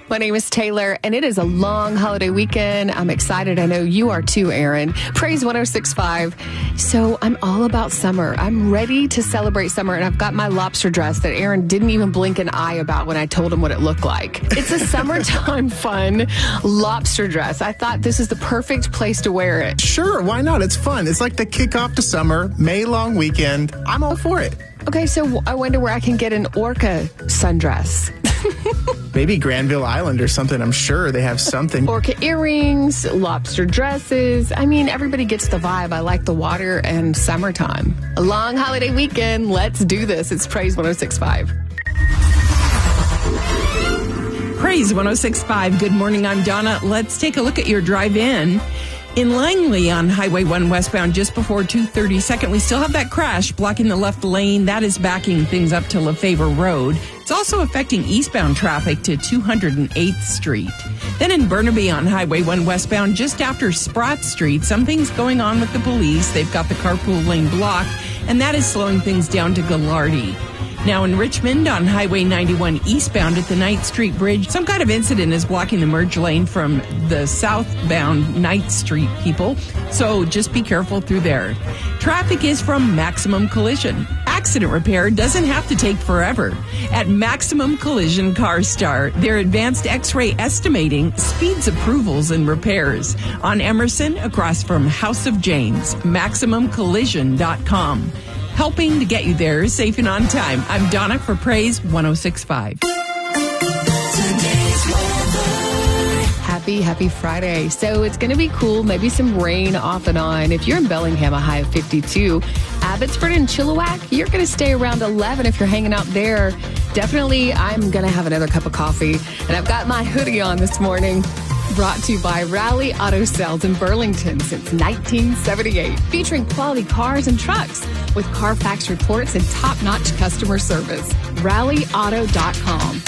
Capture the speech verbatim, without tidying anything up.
My name is Taylor, and it is a long holiday weekend. I'm excited. I know you are too, Aaron. Praise one oh six point five. So I'm all about summer. I'm ready to celebrate summer, and I've got my lobster dress that Aaron didn't even blink an eye about when I told him what it looked like. It's a summertime fun lobster dress. I thought this is the perfect place to wear it. Sure, why not? It's fun. It's like the kickoff to summer, May long weekend. I'm all for it. Okay, so I wonder where I can get an orca sundress. Maybe Granville Island or something. I'm sure they have something. Orca earrings, lobster dresses. I mean, everybody gets the vibe. I like the water and summertime. A long holiday weekend. Let's do this. It's Praise one oh six point five. Praise one oh six point five. Good morning. I'm Donna. Let's take a look at your drive-in. In Langley on Highway one westbound just before two thirty-second, we still have that crash blocking the left lane. That is backing things up to LaFavor Road. It's also affecting eastbound traffic to two hundred eighth Street. Then in Burnaby on Highway one westbound just after Sprott Street, something's going on with the police. They've got the carpool lane blocked, and that is slowing things down to Gallardi. Now in Richmond on Highway ninety-one eastbound at the Ninth Street Bridge, some kind of incident is blocking the merge lane from the southbound Ninth Street people, so just be careful through there. Traffic is from Maximum Collision. Accident repair doesn't have to take forever. At Maximum Collision Car Star, their advanced X-ray estimating speeds approvals and repairs. On Emerson, across from House of James, maximum collision dot com. Helping to get you there safe and on time. I'm Donna for Praise one oh six point five. Happy, happy Friday. So it's going to be cool. Maybe some rain off and on. If you're in Bellingham, a high of fifty-two. Abbotsford and Chilliwack, you're going to stay around eleven if you're hanging out there. Definitely, I'm going to have another cup of coffee. And I've got my hoodie on this morning. Brought to you by Rally Auto Sales in Burlington since nineteen seventy-eight. Featuring quality cars and trucks with Carfax reports and top-notch customer service. rally auto dot com.